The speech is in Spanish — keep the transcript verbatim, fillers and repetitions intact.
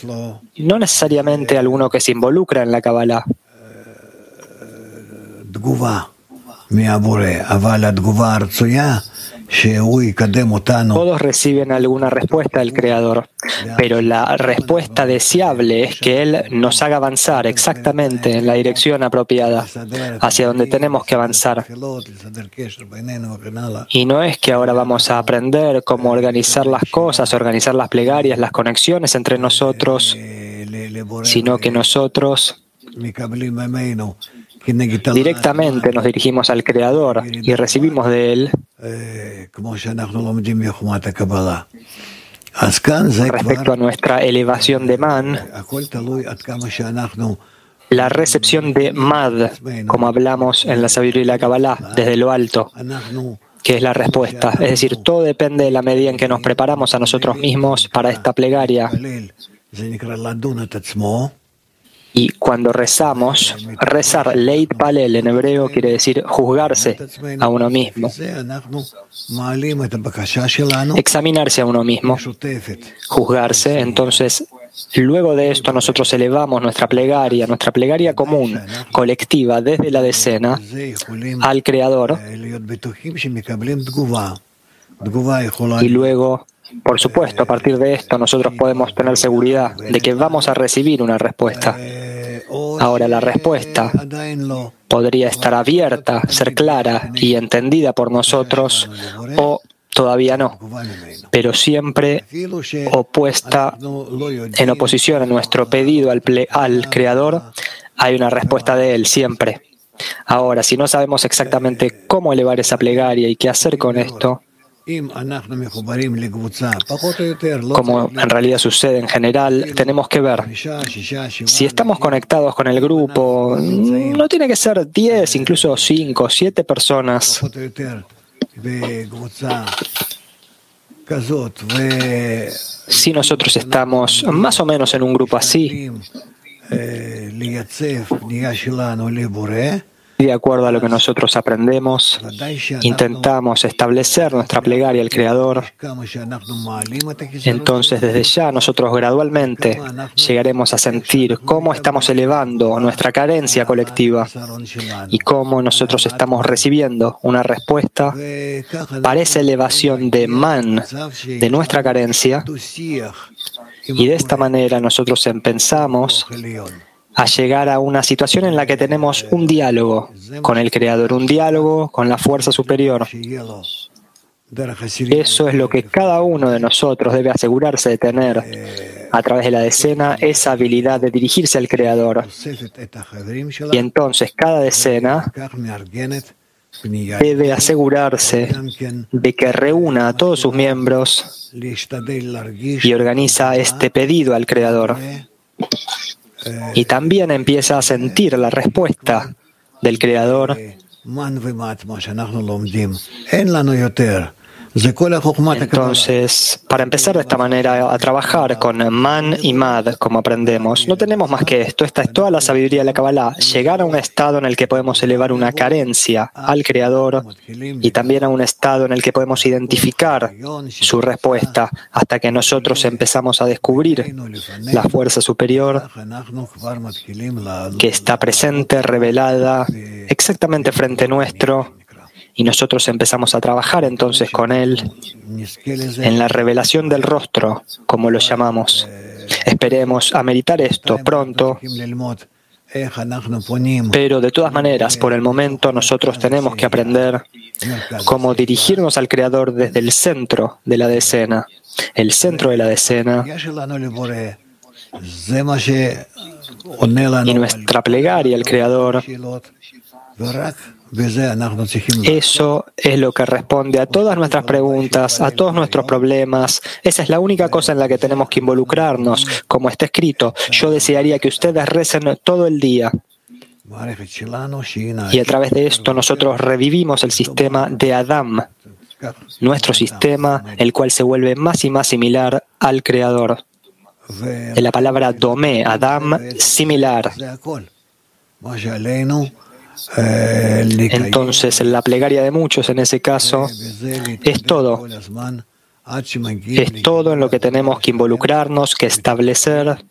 no necesariamente alguno que se involucra en la Kabbalah. Todos reciben alguna respuesta del Creador, pero la respuesta deseable es que Él nos haga avanzar exactamente en la dirección apropiada, hacia donde tenemos que avanzar. Y no es que ahora vamos a aprender cómo organizar las cosas, organizar las plegarias, las conexiones entre nosotros, sino que nosotros directamente nos dirigimos al Creador y recibimos de Él respecto a nuestra elevación de man, la recepción de mad, como hablamos en la sabiduría y la Kabbalah, desde lo alto, que es la respuesta. Es decir, todo depende de la medida en que nos preparamos a nosotros mismos para esta plegaria. Y cuando rezamos, rezar leit palel en hebreo quiere decir juzgarse a uno mismo, examinarse a uno mismo, juzgarse. Entonces, luego de esto nosotros elevamos nuestra plegaria, nuestra plegaria común, colectiva, desde la decena al Creador. Y luego, por supuesto, a partir de esto nosotros podemos tener seguridad de que vamos a recibir una respuesta. Ahora, la respuesta podría estar abierta, ser clara y entendida por nosotros, o todavía no, pero siempre opuesta, en oposición a nuestro pedido al, ple, al Creador, hay una respuesta de Él, siempre. Ahora, si no sabemos exactamente cómo elevar esa plegaria y qué hacer con esto, como en realidad sucede en general, tenemos que ver si estamos conectados con el grupo. No tiene que ser diez, incluso cinco, siete personas. Si nosotros estamos más o menos en un grupo así, de acuerdo a lo que nosotros aprendemos, intentamos establecer nuestra plegaria al Creador. Entonces, desde ya, nosotros gradualmente llegaremos a sentir cómo estamos elevando nuestra carencia colectiva y cómo nosotros estamos recibiendo una respuesta para esa elevación de man, de nuestra carencia. Y de esta manera nosotros empezamos a llegar a una situación en la que tenemos un diálogo con el Creador, un diálogo con la fuerza superior. Eso es lo que cada uno de nosotros debe asegurarse de tener a través de la decena, esa habilidad de dirigirse al Creador. Y entonces cada decena debe asegurarse de que reúna a todos sus miembros y organiza este pedido al Creador. Y también empieza a sentir la respuesta del Creador. Entonces, para empezar de esta manera a trabajar con man y mad, como aprendemos, no tenemos más que esto. Esta es toda la sabiduría de la Kabbalah. Llegar a un estado en el que podemos elevar una carencia al Creador y también a un estado en el que podemos identificar su respuesta hasta que nosotros empezamos a descubrir la fuerza superior que está presente, revelada exactamente frente nuestro. Y nosotros empezamos a trabajar entonces con Él en la revelación del rostro, como lo llamamos. Esperemos ameritar esto pronto, pero de todas maneras, por el momento, nosotros tenemos que aprender cómo dirigirnos al Creador desde el centro de la decena. El centro de la decena y nuestra plegaria al Creador. Eso es lo que responde a todas nuestras preguntas, a todos nuestros problemas. Esa es la única cosa en la que tenemos que involucrarnos. Como está escrito, yo desearía que ustedes recen todo el día. Y a través de esto nosotros revivimos el sistema de Adam, nuestro sistema, el cual se vuelve más y más similar al Creador. De la palabra domé, Adam, similar. Entonces, la plegaria de muchos en ese caso es todo. Es todo en lo que tenemos que involucrarnos, que establecer